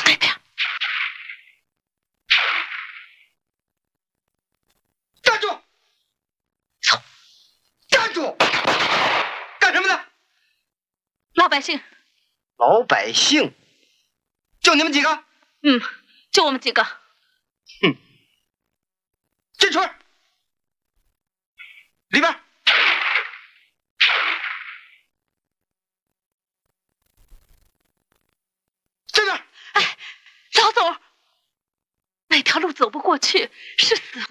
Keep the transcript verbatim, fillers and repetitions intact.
那边。 站住！ 走！ 站住！干什么呢？ 老百姓。 老百姓？就你们几个？ 嗯，就我们几个。 哼！进去！里边。这边。 哎，老总，那条路走不过去，是死